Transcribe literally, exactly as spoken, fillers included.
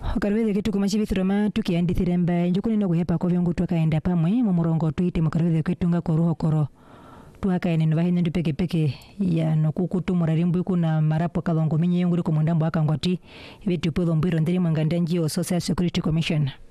Karwethe kitu kumachibithiroma tukiandithire mba njukuni no guhepa ko vyongo twakaenda pamwe mu murongo twite mu karwethe kwitunga ko ruho koro twakaene nvahine ndu peke peke ya no kukutu murarimbu kuna marapo kalongo minye yonguri ko mundambo akangwati bitu polo mbiro ndiri manganda njio Social Security Commission.